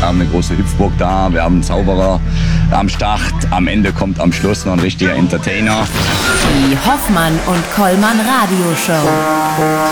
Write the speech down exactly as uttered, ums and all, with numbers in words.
haben eine große Hüpfburg da, wir haben einen Zauberer am Start. Am Ende kommt am Schluss noch ein richtiger Entertainer. Die Hoffmann und Kollmann Radioshow.